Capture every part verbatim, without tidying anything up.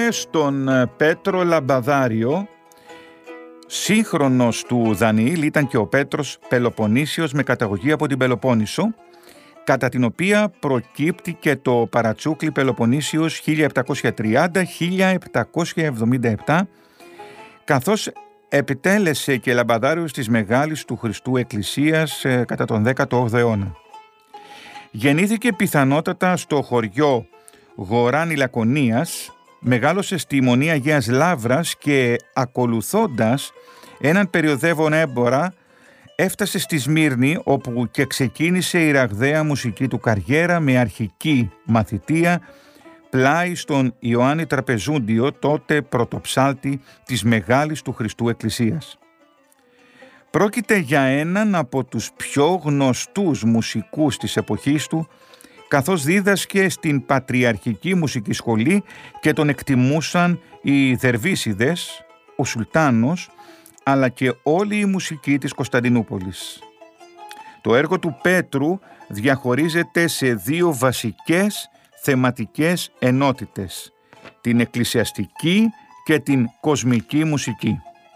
στον Πέτρο Λαμπαδάριο, σύγχρονος του Δανιήλ ήταν και ο Πέτρος Πελοποννήσιος με καταγωγή από την Πελοπόννησο, κατά την οποία προκύπτει και το παρατσούκλι Πελοποννήσιος χίλια επτακόσια τριάντα με χίλια επτακόσια εβδομήντα επτά, καθώς επιτέλεσε και λαμπαδάριος της Μεγάλης του Χριστού Εκκλησίας ε, κατά τον δέκατο όγδοο αιώνα. Γεννήθηκε πιθανότατα στο χωριό Γοράνη Λακωνίας, μεγάλωσε στη Μονή Αγίας Λαύρας και ακολουθώντας έναν περιοδεύον έμπορα έφτασε στη Σμύρνη, όπου και ξεκίνησε η ραγδαία μουσική του καριέρα με αρχική μαθητεία πλάι στον Ιωάννη Τραπεζούντιο, τότε πρωτοψάλτη της Μεγάλης του Χριστού Εκκλησίας. Πρόκειται για έναν από τους πιο γνωστούς μουσικούς της εποχής του, καθώς δίδασκε στην Πατριαρχική Μουσική Σχολή και τον εκτιμούσαν οι Δερβίσιδες, ο Σουλτάνος, αλλά και όλη η μουσική της Κωνσταντινούπολης. Το έργο του Πέτρου διαχωρίζεται σε δύο βασικές θεματικές ενότητες, την εκκλησιαστική και την κοσμική μουσική.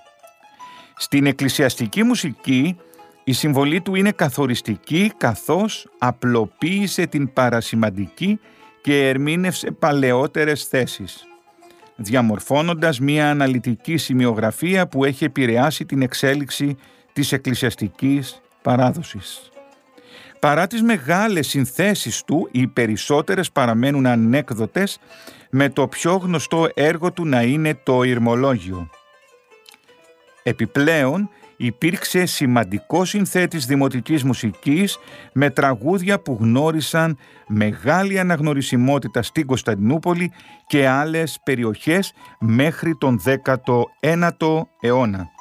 Στην εκκλησιαστική μουσική η συμβολή του είναι καθοριστική, καθώς απλοποίησε την παρασημαντική και ερμήνευσε παλαιότερες θέσεις, διαμορφώνοντας μια αναλυτική σημειογραφία που έχει επηρεάσει την εξέλιξη της εκκλησιαστικής παράδοσης. Παρά τις μεγάλες συνθέσεις του, οι περισσότερες παραμένουν ανέκδοτες, με το πιο γνωστό έργο του να είναι το Ηρμολόγιο. Επιπλέον, υπήρξε σημαντικό συνθέτης δημοτικής μουσικής με τραγούδια που γνώρισαν μεγάλη αναγνωρισιμότητα στην Κωνσταντινούπολη και άλλες περιοχές μέχρι τον δέκατο ένατο αιώνα.